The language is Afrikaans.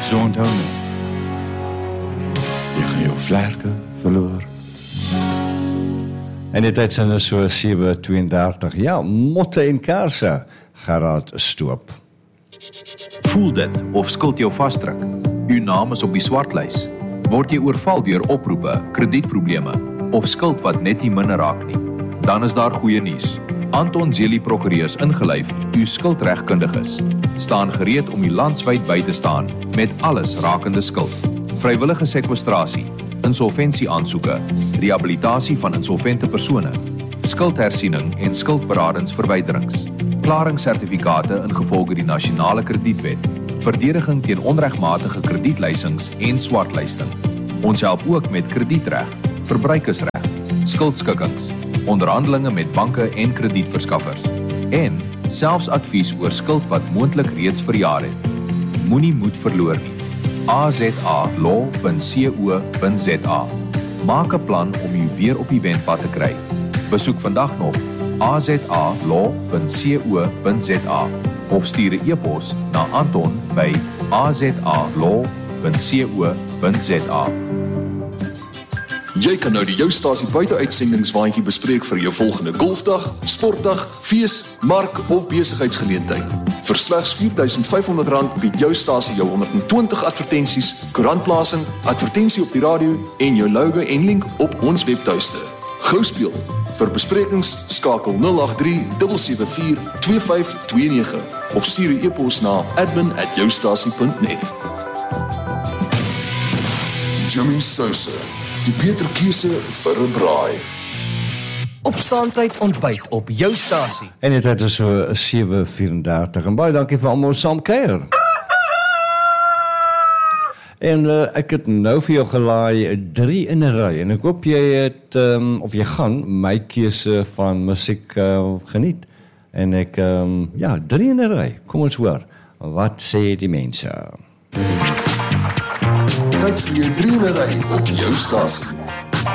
So onthou nou. Jy gaan jou vlerke verloor. En die tyd zijn er so 7:32. Ja, motte en kaarse. Gerard Stoop. Voel dit of skuld jou vasdruk? Uw naam is op die swartlys. Word jy oorval deur oproepe, kredietprobleme of skuld wat net nie minder raak nie? Dan is daar goeie nuus. Anton Zeli Prokureurs ingelyf, uw skuldregkundiges, staan gereed om u landwyd by te staan met alles rakende skuld. Vrywillige sekwestrasie, insolventieaansoeke, rehabilitasie van insolvente persone, skuldhersiening en skuldberadingsverwyderings, klaringssertifikate ingevolge die nasionale kredietwet, verdediging teen onregmatige kredietleisings en swartlysting. Ons help ook met kredietreg, verbruikersreg, skuldskikkings, onderhandelinge met banke en kredietverskaffers en selfs advies oor skuld wat moontlik reeds verjaar het. Moenie moed verloor nie. azalaw.co.za. Maak 'n plan om u weer op die wendpad te kry. Besoek vandag nog azalaw.co.za of stuur 'n e-pos na anton@azalaw.co.za. Jy kan nou die Joustasie buiteuitsendingwaandjie bespreek vir jou volgende golfdag, sportdag, fees, mark of besigheidsgeleentheid. Vir slegs R4,500 bied Joustasie jou 120 advertensies, koerantplasing, advertensie op die radio en jou logo en link op ons webtuiste. Gou speel. Vir besprekings skakel 083 774 2529 of stuur 'n e-pos na admin@joustasie.net. Jimmy Sousa, die beter keuse vir 'n braai. Opstaantyd ontbyt op Joustasie. En die tyd is so 7:34. En baie dankie vir almal saam kuier. En ek het nou vir jou gelaai 3 in 'n ry. En ek hoop jy het, of jy gaan my keuse van musiek geniet. En ek, 3 in 'n ry. Kom ons hoor, wat sê die mense? Tyd vir jou 3 in 'n ry op Joustasie.